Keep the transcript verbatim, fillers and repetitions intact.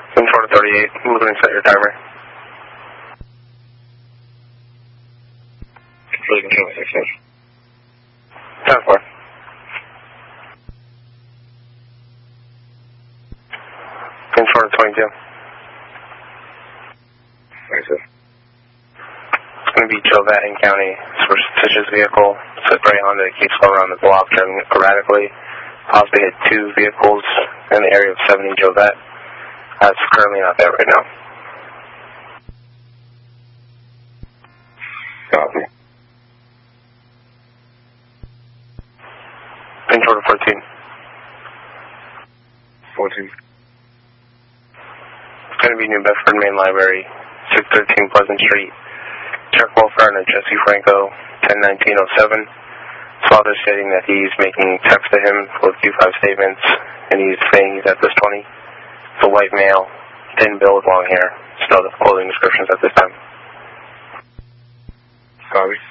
Control to thirty-eight, I'm going to set your timer. Fully control six six. ten four. Control to twenty-two. twenty-two. It's going to be Jovatin County, suspicious vehicle. It's a gray Honda that keeps going around the block, driving erratically. Possibly hit two vehicles in the area of seventy Jovet. That's currently not there right now. Copy. Control to fourteen. fourteen. It's going to be New Bedford Main Library, six thirteen Pleasant Street. Check welfare on Jesse Franco, ten nineteen oh seven. Father stating that he's making text to him with Q five statements, and he's saying he's at this twenty. It's a white male, thin build, long hair. Still the clothing descriptions at this time. Copy.